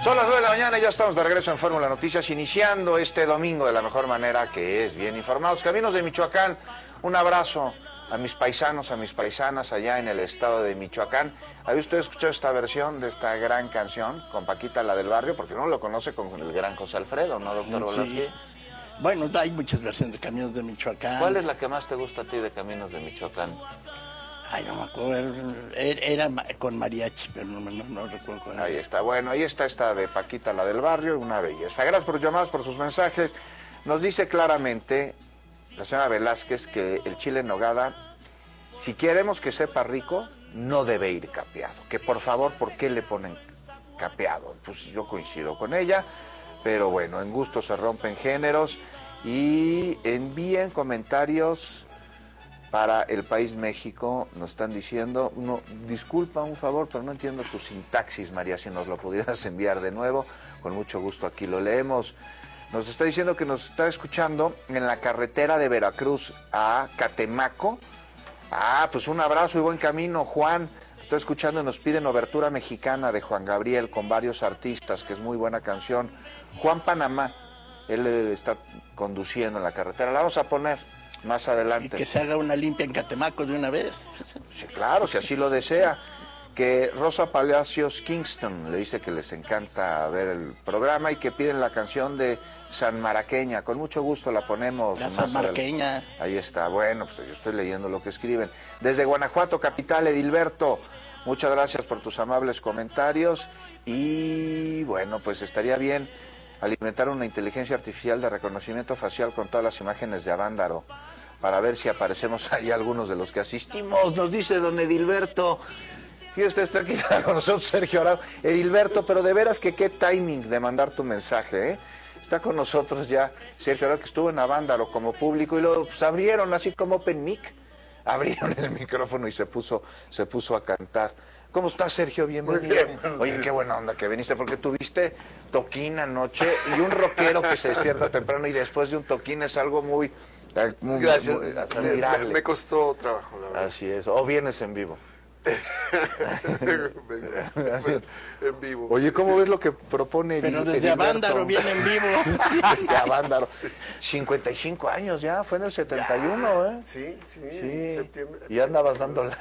Son las 9 de la mañana y ya estamos de regreso en Fórmula Noticias, iniciando este domingo de la mejor manera, que es bien informados. Caminos de Michoacán, un abrazo a mis paisanos, a mis paisanas allá en el estado de Michoacán. ¿Había usted escuchado esta versión de esta gran canción con Paquita, la del barrio? Porque uno lo conoce con el gran José Alfredo, ¿no, doctor Volati? Sí. Bueno, hay muchas versiones de Caminos de Michoacán. ¿Cuál es la que más te gusta a ti de Caminos de Michoacán? Ay, no me acuerdo, era con mariachi, pero no recuerdo cuál. Ahí está, bueno, ahí está esta de Paquita, la del barrio, una belleza. Gracias por sus llamadas, por sus mensajes. Nos dice claramente la señora Velázquez que el chile en nogada, si queremos que sepa rico, no debe ir capeado. Que por favor, ¿por qué le ponen capeado? Pues yo coincido con ella, pero bueno, en gusto se rompen géneros. Y envíen comentarios para El País México, nos están diciendo, disculpa un favor, pero no entiendo tu sintaxis, María, si nos lo pudieras enviar de nuevo, con mucho gusto aquí lo leemos. Nos está diciendo que nos está escuchando en la carretera de Veracruz a Catemaco. Pues un abrazo y buen camino, Juan. Está escuchando y nos piden Obertura Mexicana de Juan Gabriel con varios artistas, que es muy buena canción. Juan Panamá, él está conduciendo en la carretera, la vamos a poner más adelante. Y que se haga una limpia en Catemaco de una vez. Sí, claro, si así lo desea. Que Rosa Palacios Kingston le dice que les encanta ver el programa y que piden la canción de San Maraqueña. Con mucho gusto la ponemos. La San Maraqueña. Ahí está, bueno, pues yo estoy leyendo lo que escriben. Desde Guanajuato, capital, Edilberto, muchas gracias por tus amables comentarios. Y bueno, pues estaría bien alimentar una inteligencia artificial de reconocimiento facial con todas las imágenes de Avándaro, para ver si aparecemos ahí algunos de los que asistimos, nos dice don Edilberto. Y usted está aquí con nosotros, Sergio Arau. Edilberto, pero de veras que qué timing de mandar tu mensaje, ¿eh? Está con nosotros ya Sergio Arau, que estuvo en Avándaro como público, y luego pues, abrieron así como Open Mic, abrieron el micrófono y se puso a cantar. ¿Cómo estás, Sergio? Bienvenido. Muy bien. Oye, qué buena onda que viniste, porque tuviste toquín anoche y un rockero que se despierta temprano y después de un toquín es algo muy Gracias. muy admirable. Me costó trabajo, la verdad. Así es. O vienes en vivo. En vivo. Oye, ¿cómo ves lo que propone Pero desde Avándaro viene en vivo. Desde Avándaro. 55 años ya, fue en el 71, ¿eh? Sí, Sí. septiembre. Y andabas dando